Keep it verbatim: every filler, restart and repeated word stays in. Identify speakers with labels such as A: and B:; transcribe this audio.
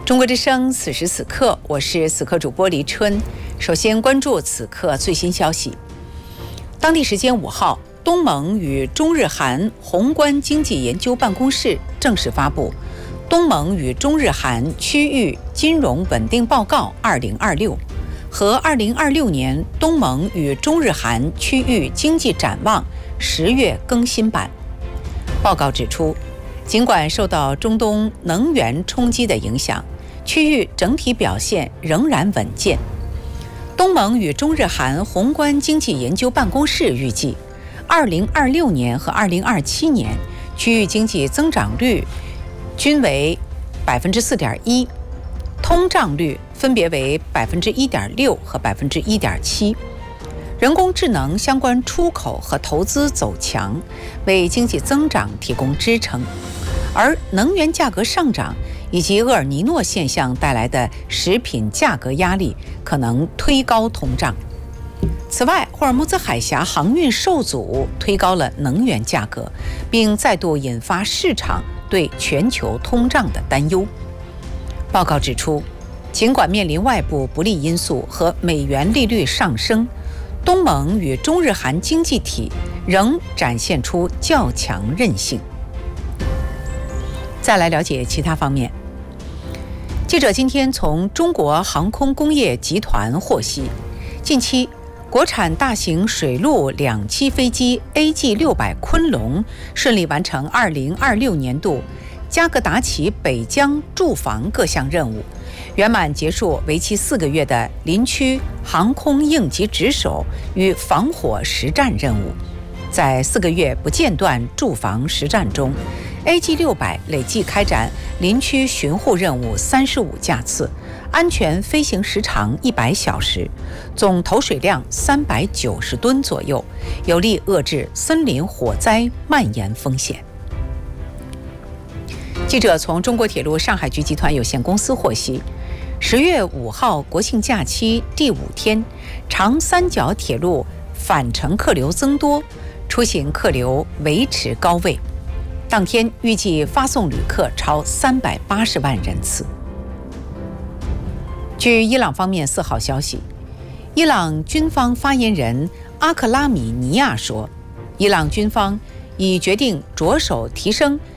A: 中国之声，此时此刻，我是此刻主播黎春。首先关注此刻最新消息。当地时间五号，东盟与中日韩宏观经济研究办公室正式发布《东盟与中日韩区域金融稳定报告二零二六》和二零二六年东盟与中日韩区域经济展望十月更新版。报告指出，尽管受到中东能源冲击的影响，区域整体表现仍然稳健。东盟与中日韩宏观经济研究办公室预计，二零二六年和二零二七年区域经济增长率均为百分之四点一，通胀率分别为百分之一点六和百分之一点七。人工智能相关出口和投资走强，为经济增长提供支撑，而能源价格上涨以及厄尔尼诺现象带来的食品价格压力可能推高通胀。此外，霍尔木兹海峡航运受阻，推高了能源价格，并再度引发市场对全球通胀的担忧。报告指出，尽管面临外部不利因素和美元利率上升，东盟与中日韩经济体仍展现出较强韧性。再来了解其他方面。记者今天从中国航空工业集团获悉，近期国产大型水陆两栖飞机 A G 六百昆龙顺利完成二零二六年度加格达奇北疆驻防各项任务，圆满结束为期四个月的林区航空应急值守与防火实战任务。在四个月不间断驻防实战中， A G 六百累计开展林区巡护任务三十五架次，安全飞行时长一百小时，总投水量三百九十吨左右，有力遏制森林火灾蔓延风险。记者从中国铁路上海局集团有限公司获悉，十月五号国庆假期第五天，长三角铁路返程客流增多，出行客流维持高位。当天预计发送旅客超三百八十万人次。据伊朗方面四号消息，伊朗军方发言人阿克拉米尼亚说，伊朗军方已决定着手提升